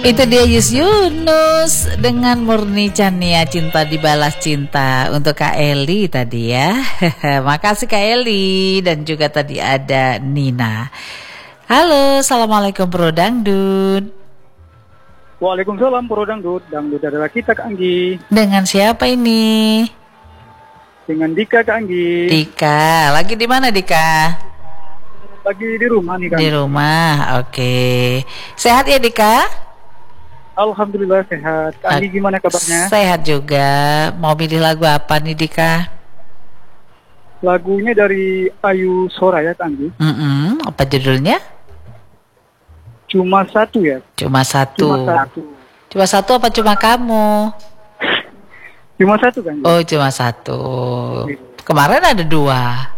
Itu dia Yus Yunus dengan Murni Chania, Cinta Dibalas Cinta, untuk Kak Eli tadi ya. Makasih Kak Eli. Dan juga tadi ada Nina. Halo, assalamualaikum Pro Dangdut. Waalaikumsalam Pro Dangdut. Dangdut adalah kita Kak Anggi. Dengan siapa ini? Dengan Dika Kak Anggi. Dika, lagi di mana Dika? Lagi di rumah nih Kak. Di rumah, oke. Sehat ya Dika? Alhamdulillah sehat. Kak Anggi gimana kabarnya? Sehat juga. Mau pilih lagu apa nih Dika? Lagunya dari Ayu Soraya Kak Anggi. Apa judulnya? Cuma satu ya. Cuma satu. Cuma satu. Cuma satu apa cuma kamu? Cuma satu Kak Anggi. Oh cuma satu. Kemarin ada dua.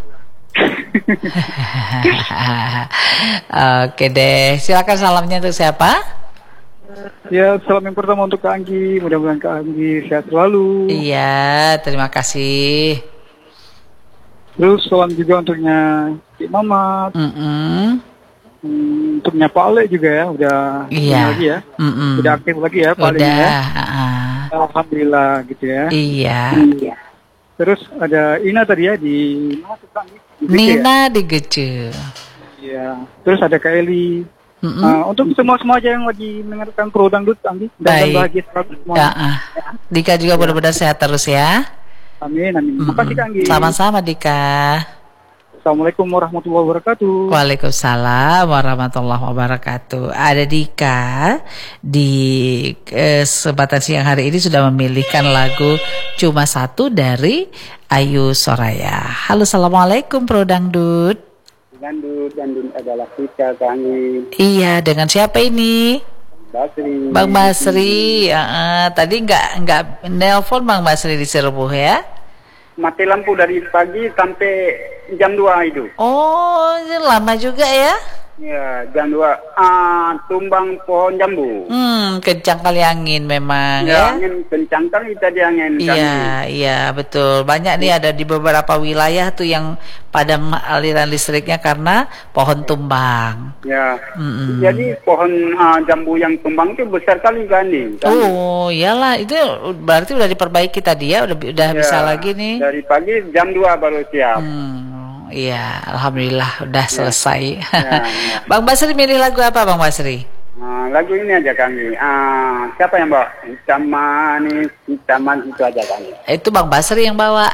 Oke deh. Silakan salamnya untuk siapa? Ya, salam yang pertama untuk Kak Anggi. Mudah-mudahan Kak Anggi sehat selalu. Iya, terima kasih. Terus salam juga untuknya Cik Mamat. Untuknya Pak Ale juga ya. Udah lagi ya. Udah aktif lagi ya Pak Ale ya. Alhamdulillah gitu ya. Iya. Terus ada Ina tadi ya di mana tuh Kak Anggi? Nina di Gece. Iya. Terus ada Kak Eli. Untuk semua aja yang lagi mendengarkan Pro Dangdut Anggi, dan bahagia selalu semua. Dika juga mudah-mudahan sehat terus ya. Amin. Makasih Kak Anggi. Sama-sama Dika. Assalamualaikum warahmatullahi wabarakatuh. Waalaikumsalam warahmatullahi wabarakatuh. Ada Dika di kesempatan siang hari ini sudah memilihkan lagu Cuma Satu dari Ayu Soraya. Halo, assalamualaikum Pro Dangdut. Dangdut adalah kita Kak Anggi. Iya, dengan siapa ini? Basri. Bang Basri. Tadi nggak nelpon Bang Basri di Serbuh ya? Mati lampu dari pagi sampai jam 2 itu. Oh, ini lama juga ya? Ya, jam 2. Tumbang pohon jambu. Kencang kali angin memang ya. Angin kencang kali tadi angin. Iya, betul. Banyak nih ada di beberapa wilayah tuh yang padam aliran listriknya karena pohon tumbang. Ya. Jadi pohon jambu yang tumbang itu besar kali kan nih. Oh, iyalah, itu berarti udah diperbaiki tadi ya, udah bisa lagi nih. Dari pagi jam 2 baru siap. Iya, alhamdulillah udah selesai. Bang Basri milih lagu apa Bang Basri? Lagu ini aja kami. Siapa yang bawa? Hitam manis itu aja kami. Itu Bang Basri yang bawa.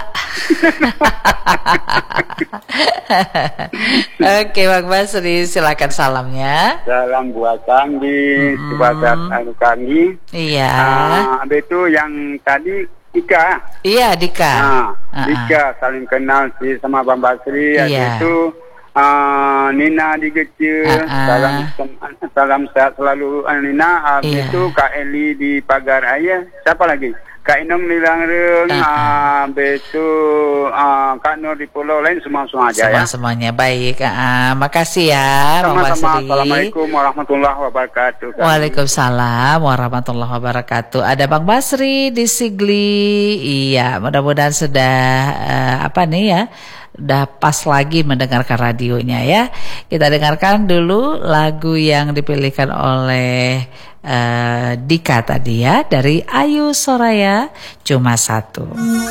Oke Bang Basri, silakan salamnya. Salam buat Kanggi, buat Kanggi. Iya. Habis itu yang tadi Dika. Iya, Dika. Dika saling kenal sih sama Bang Basri. Iya. Itu Nina di Gece. Salam sehat selalu Nina. Habis itu Kak Eli di Pagar Ayah. Siapa lagi? Kak Inong di Langreng. Habis itu Kak Nur di Pulau lain semua aja ya. Semuanya baik. Makasih ya Bang Basri. Assalamualaikum warahmatullahi wabarakatuh. Waalaikumsalam warahmatullahi wabarakatuh. Ada Bang Basri di Sigli. Iya, mudah-mudahan sudah udah pas lagi mendengarkan radionya ya. Kita dengarkan dulu lagu yang dipilihkan oleh Dika tadi ya, dari Ayu Soraya, Cuma Satu.